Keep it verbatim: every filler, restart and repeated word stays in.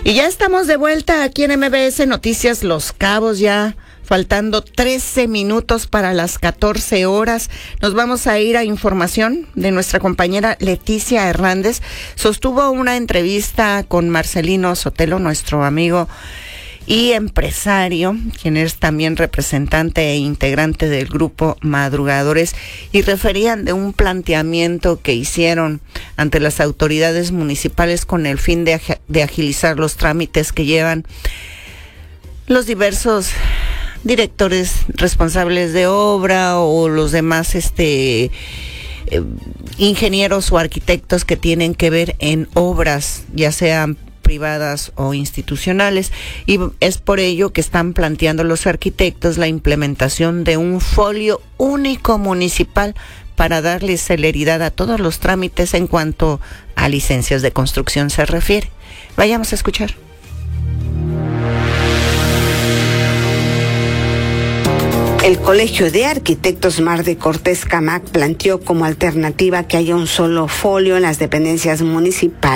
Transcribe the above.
Y ya estamos de vuelta aquí en M B S Noticias Los Cabos, ya faltando trece minutos para las catorce horas. Nos vamos a ir a información de nuestra compañera Leticia Hernández. Sostuvo una entrevista con Marcelino Sotelo, nuestro amigo y empresario, quien es también representante e integrante del grupo Madrugadores, y referían de un planteamiento que hicieron ante las autoridades municipales con el fin de, ag- de agilizar los trámites que llevan los diversos directores responsables de obra o los demás este eh, ingenieros o arquitectos que tienen que ver en obras, ya sean privadas o institucionales, y es por ello que están planteando los arquitectos la implementación de un folio único municipal para darle celeridad a todos los trámites en cuanto a licencias de construcción se refiere. Vayamos a escuchar. El Colegio de Arquitectos Mar de Cortés Camac planteó como alternativa que haya un solo folio en las dependencias municipales.